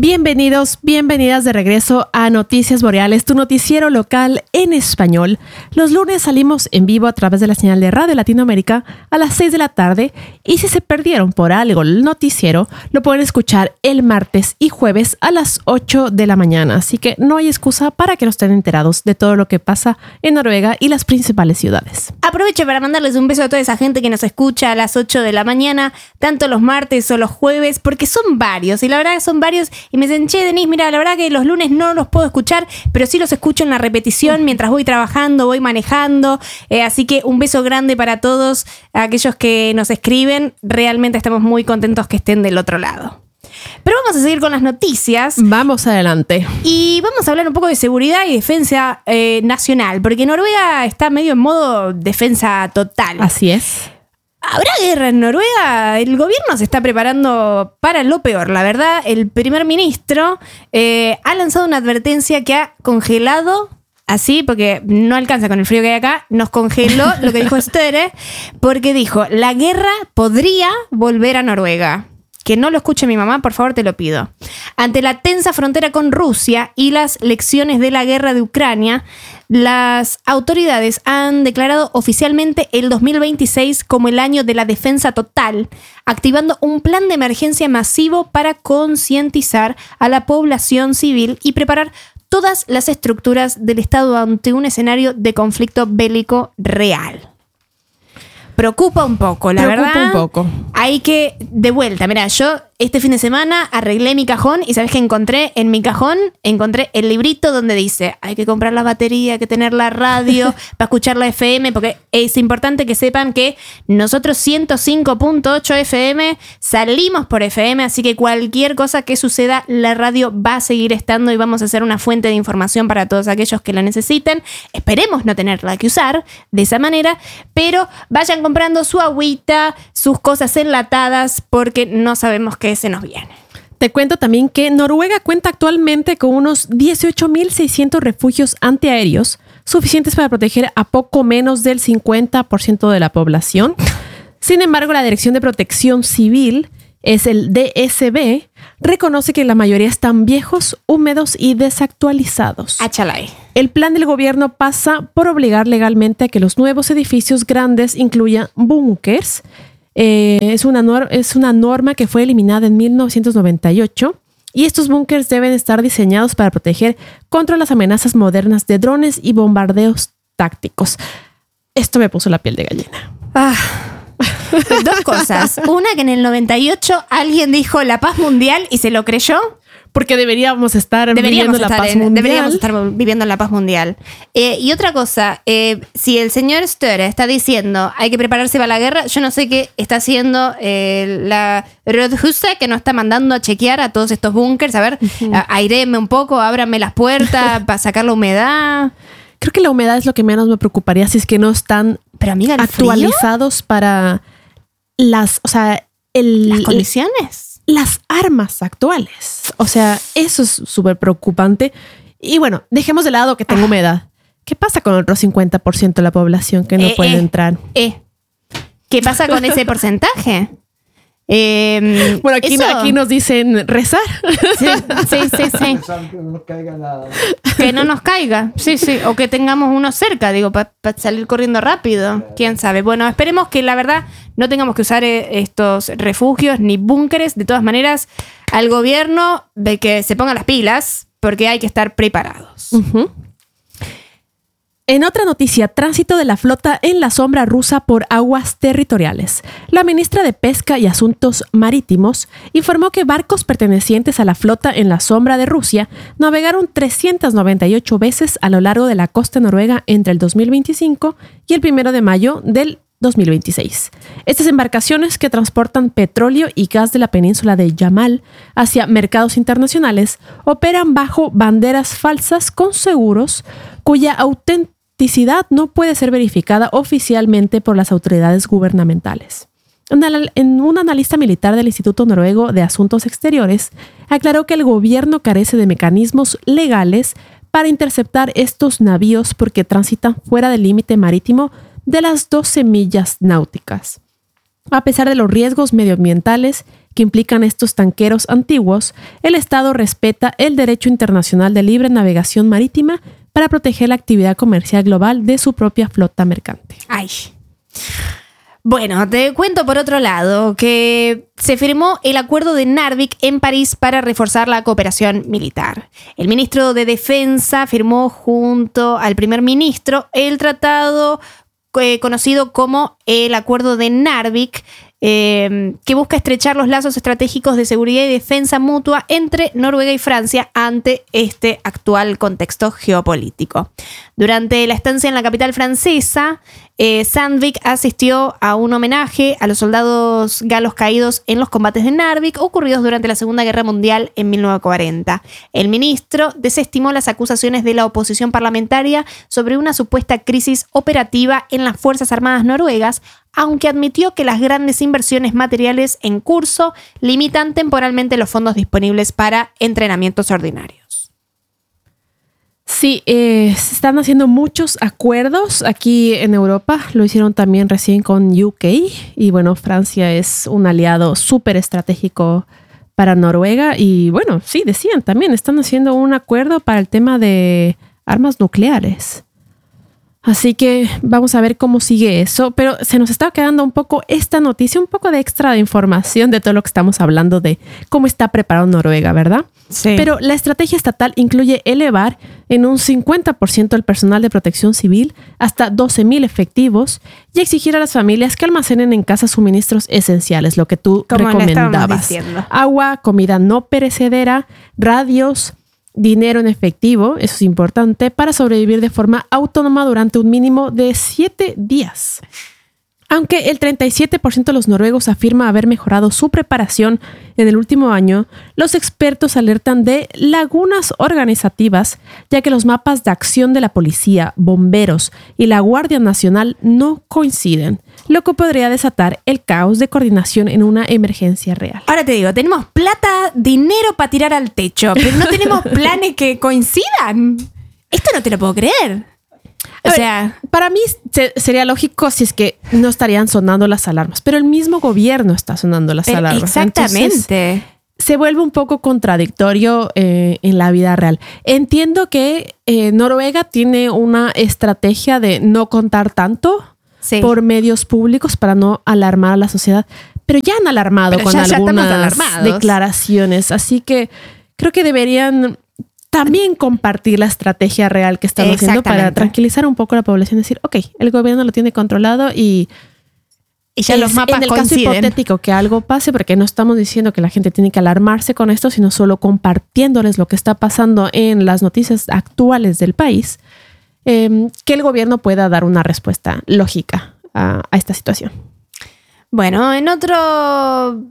Bienvenidos, bienvenidas de regreso a Noticias Boreales, tu noticiero local en español. Los lunes salimos en vivo a través de la señal de Radio Latinoamérica a las 6 de la tarde y si se perdieron por algo el noticiero, lo pueden escuchar el martes y jueves a las 8 de la mañana. Así que no hay excusa para que no estén enterados de todo lo que pasa en Noruega y las principales ciudades. Aprovecho para mandarles un beso a toda esa gente que nos escucha a las 8 de la mañana, tanto los martes o los jueves, porque son varios y la verdad que son varios. Y me dicen, che, Denise, mira, la verdad que los lunes no los puedo escuchar, pero sí los escucho en la repetición mientras voy trabajando, voy manejando. Así que un beso grande para todos aquellos que nos escriben. Realmente estamos muy contentos que estén del otro lado. Pero vamos a seguir con las noticias. Vamos adelante. Y vamos a hablar un poco de seguridad y defensa nacional, porque Noruega está medio en modo defensa total. Así es. ¿Habrá guerra en Noruega? El gobierno se está preparando para lo peor. La verdad, el primer ministro ha lanzado una advertencia que ha congelado, así, porque no alcanza con el frío que hay acá, nos congeló lo que dijo Støre, porque dijo, la guerra podría volver a Noruega. Que no lo escuche mi mamá, por favor, te lo pido. Ante la tensa frontera con Rusia y las lecciones de la guerra de Ucrania, las autoridades han declarado oficialmente el 2026 como el año de la defensa total, activando un plan de emergencia masivo para concientizar a la población civil y preparar todas las estructuras del Estado ante un escenario de conflicto bélico real. Preocupa un poco, la verdad. Preocupa un poco. Hay que, de vuelta, mira, yo este fin de semana arreglé mi cajón y ¿sabes qué encontré? En mi cajón encontré el librito donde dice hay que comprar la batería, hay que tener la radio para escuchar la FM, porque es importante que sepan que nosotros 105.8 FM salimos por FM, así que cualquier cosa que suceda, la radio va a seguir estando y vamos a ser una fuente de información para todos aquellos que la necesiten. Esperemos no tenerla que usar de esa manera, pero vayan comprando su agüita, sus cosas enlatadas, porque no sabemos qué se nos viene. Te cuento también que Noruega cuenta actualmente con unos 18.600 refugios antiaéreos, suficientes para proteger a poco menos del 50% de la población. Sin embargo, la Dirección de Protección Civil, es el DSB, reconoce que la mayoría están viejos, húmedos y desactualizados. Achalay. El plan del gobierno pasa por obligar legalmente a que los nuevos edificios grandes incluyan búnkers. Es una norma que fue eliminada en 1998 y estos búnkers deben estar diseñados para proteger contra las amenazas modernas de drones y bombardeos tácticos. Esto me puso la piel de gallina. Dos cosas. Una, que en el 98 alguien dijo la paz mundial y se lo creyó. Porque deberíamos estar viviendo la paz mundial. Deberíamos estar viviendo la paz mundial. Y otra cosa, si el señor Støre está diciendo hay que prepararse para la guerra, yo no sé qué está haciendo la Rådhuset, que nos está mandando a chequear a todos estos búnkers. A ver, airéme un poco, ábranme las puertas para sacar la humedad. Creo que la humedad es lo que menos me preocuparía si es que no están actualizados ¿frío? Para las condiciones. Las armas actuales. O sea, eso es súper preocupante. Y bueno, dejemos de lado que tengo humedad. ¿Qué pasa con el otro 50% de la población que no puede entrar? ¿Qué pasa con ese porcentaje? Bueno, aquí nos dicen rezar. Sí. Que no nos caiga. Sí. O que tengamos uno cerca, digo, para salir corriendo rápido. ¿Quién sabe? Bueno, esperemos que la verdad no tengamos que usar estos refugios ni búnkeres. De todas maneras, al gobierno de que se ponga las pilas, porque hay que estar preparados. En otra noticia, tránsito de la flota en la sombra rusa por aguas territoriales. La ministra de Pesca y Asuntos Marítimos informó que barcos pertenecientes a la flota en la sombra de Rusia navegaron 398 veces a lo largo de la costa noruega entre el 2025 y el 1 de mayo del 2026. Estas embarcaciones que transportan petróleo y gas de la península de Yamal hacia mercados internacionales operan bajo banderas falsas con seguros cuya autenticidad no puede ser verificada oficialmente por las autoridades gubernamentales. Un analista militar del Instituto Noruego de Asuntos Exteriores aclaró que el gobierno carece de mecanismos legales para interceptar estos navíos porque transitan fuera del límite marítimo de las 12 millas náuticas. A pesar de los riesgos medioambientales que implican estos tanqueros antiguos, el Estado respeta el derecho internacional de libre navegación marítima para proteger la actividad comercial global de su propia flota mercante. Ay. Bueno, te cuento por otro lado que se firmó el Acuerdo de Narvik en París para reforzar la cooperación militar. El ministro de Defensa firmó junto al primer ministro el tratado conocido como el Acuerdo de Narvik, que busca estrechar los lazos estratégicos de seguridad y defensa mutua entre Noruega y Francia ante este actual contexto geopolítico. Durante la estancia en la capital francesa, Sandvik asistió a un homenaje a los soldados galos caídos en los combates de Narvik ocurridos durante la Segunda Guerra Mundial en 1940. El ministro desestimó las acusaciones de la oposición parlamentaria sobre una supuesta crisis operativa en las Fuerzas Armadas noruegas, aunque admitió que las grandes inversiones materiales en curso limitan temporalmente los fondos disponibles para entrenamientos ordinarios. Sí, se están haciendo muchos acuerdos aquí en Europa. Lo hicieron también recién con UK. Y bueno, Francia es un aliado súper estratégico para Noruega. Y bueno, sí, decían también, están haciendo un acuerdo para el tema de armas nucleares. Así que vamos a ver cómo sigue eso. Pero se nos está quedando un poco esta noticia, un poco de extra de información de todo lo que estamos hablando de cómo está preparado Noruega, ¿verdad? Sí. Pero la estrategia estatal incluye elevar en un 50% el personal de protección civil hasta 12,000 efectivos y exigir a las familias que almacenen en casa suministros esenciales, lo que tú recomendabas. Agua, comida no perecedera, radios, dinero en efectivo, eso es importante, para sobrevivir de forma autónoma durante un mínimo de 7 días. Aunque el 37% de los noruegos afirma haber mejorado su preparación en el último año, los expertos alertan de lagunas organizativas, ya que los mapas de acción de la policía, bomberos y la Guardia Nacional no coinciden, lo que podría desatar el caos de coordinación en una emergencia real. Ahora te digo, tenemos plata, dinero para tirar al techo, pero no tenemos planes que coincidan. Esto no te lo puedo creer. O sea, para mí sería lógico si es que no estarían sonando las alarmas, pero el mismo gobierno está sonando las alarmas. Exactamente. Entonces, se vuelve un poco contradictorio en la vida real. Entiendo que Noruega tiene una estrategia de no contar tanto por medios públicos para no alarmar a la sociedad, pero ya han alarmado con algunas declaraciones, así que creo que deberían también compartir la estrategia real que están haciendo para tranquilizar un poco a la población. Decir, ok, el gobierno lo tiene controlado y ya los mapas en el coinciden. caso hipotético que algo pase, porque no estamos diciendo que la gente tiene que alarmarse con esto, sino solo compartiéndoles lo que está pasando en las noticias actuales del país, que el gobierno pueda dar una respuesta lógica a esta situación. Bueno, en otro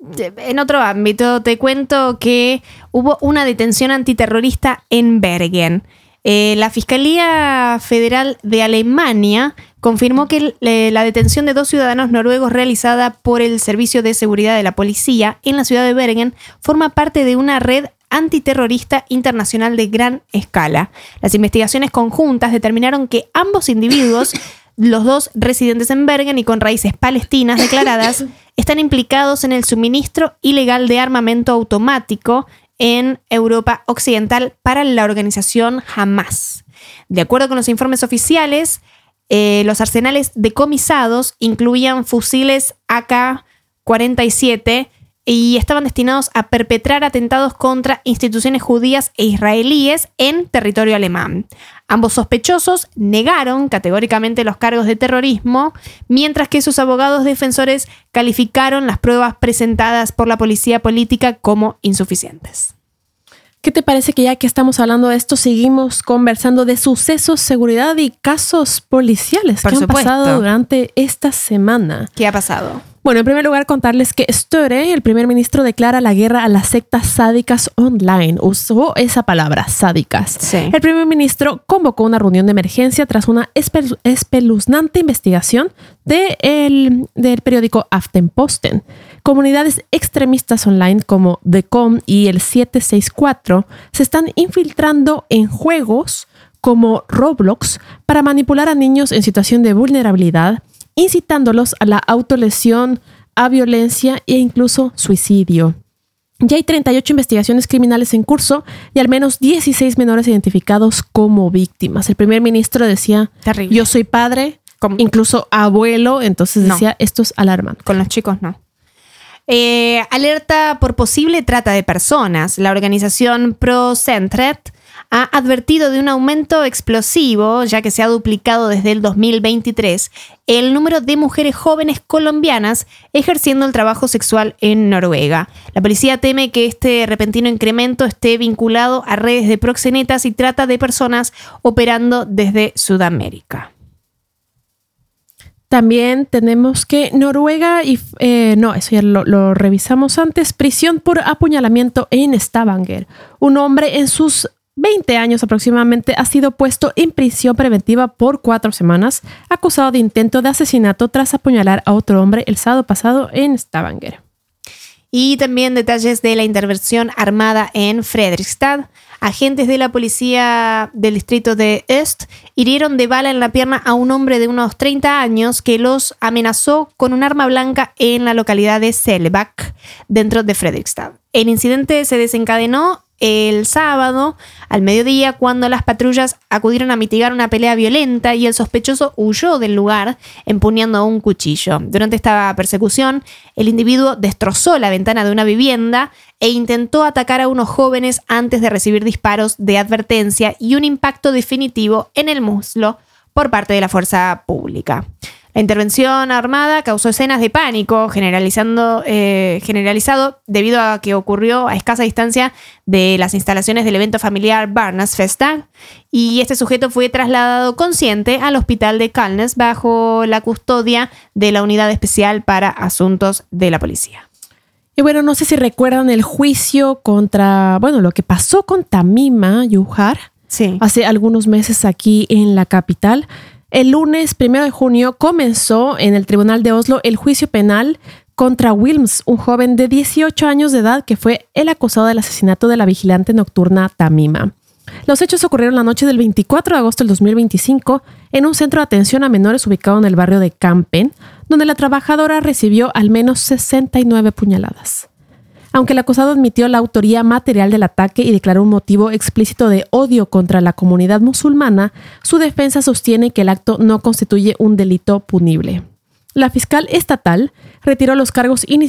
ámbito, te cuento que hubo una detención antiterrorista en Bergen. La Fiscalía Federal de Alemania confirmó que la detención de 2 ciudadanos noruegos realizada por el Servicio de Seguridad de la Policía en la ciudad de Bergen forma parte de una red antiterrorista internacional de gran escala. Las investigaciones conjuntas determinaron que ambos individuos, los 2 residentes en Bergen y con raíces palestinas declaradas, están implicados en el suministro ilegal de armamento automático en Europa Occidental para la organización Hamas. De acuerdo con los informes oficiales, los arsenales decomisados incluían fusiles AK-47 y estaban destinados a perpetrar atentados contra instituciones judías e israelíes en territorio alemán. Ambos sospechosos negaron categóricamente los cargos de terrorismo, mientras que sus abogados defensores calificaron las pruebas presentadas por la policía política como insuficientes. ¿Qué te parece que ya que estamos hablando de esto, seguimos conversando de sucesos, seguridad y casos policiales que han pasado durante esta semana? ¿Qué ha pasado? Bueno, en primer lugar, contarles que Støre, el primer ministro, declara la guerra a las sectas sádicas online. Usó esa palabra, sádicas. Sí. El primer ministro convocó una reunión de emergencia tras una espeluznante investigación del periódico Aftenposten. Comunidades extremistas online como The Com y el 764 se están infiltrando en juegos como Roblox para manipular a niños en situación de vulnerabilidad, incitándolos a la autolesión, a violencia e incluso suicidio. Ya hay 38 investigaciones criminales en curso y al menos 16 menores identificados como víctimas. El primer ministro decía, terrible. Yo soy padre, incluso abuelo, entonces decía, esto es alarmante. Con los chicos no. Alerta por posible trata de personas. La organización ProCentret ha advertido de un aumento explosivo, ya que se ha duplicado desde el 2023 el número de mujeres jóvenes colombianas ejerciendo el trabajo sexual en Noruega. La policía teme que este repentino incremento esté vinculado a redes de proxenetas y trata de personas operando desde Sudamérica. También tenemos que Noruega y... eso ya lo revisamos antes. Prisión por apuñalamiento en Stavanger. Un hombre en sus 20 años aproximadamente ha sido puesto en prisión preventiva por 4 semanas, acusado de intento de asesinato tras apuñalar a otro hombre el sábado pasado en Stavanger. Y también detalles de la intervención armada en Fredrikstad. Agentes de la policía del distrito de Øst hirieron de bala en la pierna a un hombre de unos 30 años que los amenazó con un arma blanca en la localidad de Selbakk, dentro de Fredrikstad. El incidente se desencadenó el sábado al mediodía cuando las patrullas acudieron a mitigar una pelea violenta y el sospechoso huyó del lugar empuñando un cuchillo. Durante esta persecución, el individuo destrozó la ventana de una vivienda e intentó atacar a unos jóvenes antes de recibir disparos de advertencia y un impacto definitivo en el muslo por parte de la fuerza pública. La intervención armada causó escenas de pánico generalizado debido a que ocurrió a escasa distancia de las instalaciones del evento familiar Barnasfestdag, y este sujeto fue trasladado consciente al hospital de Kalnes bajo la custodia de la Unidad Especial para Asuntos de la Policía. Y bueno, no sé si recuerdan el juicio contra, lo que pasó con Tamima Yuhar hace algunos meses aquí en la capital. El lunes 1 de junio comenzó en el Tribunal de Oslo el juicio penal contra Wilms, un joven de 18 años de edad que fue el acusado del asesinato de la vigilante nocturna Tamima. Los hechos ocurrieron la noche del 24 de agosto del 2025 en un centro de atención a menores ubicado en el barrio de Kampen, donde la trabajadora recibió al menos 69 puñaladas. Aunque el acusado admitió la autoría material del ataque y declaró un motivo explícito de odio contra la comunidad musulmana, su defensa sostiene que el acto no constituye un delito punible. La fiscal estatal retiró los cargos